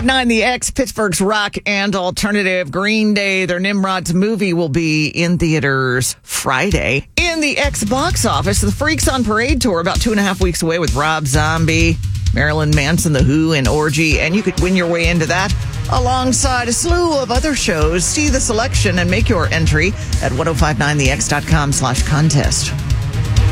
1059 The X, Pittsburgh's rock and alternative. Green Day, their Nimrod's movie will be in theaters Friday. In the X box office, the Freaks on Parade tour about 2.5 weeks away with Rob Zombie, Marilyn Manson, The Who, and Orgy. And you could win your way into that alongside a slew of other shows. See the selection and make your entry at 1059thex.com/contest.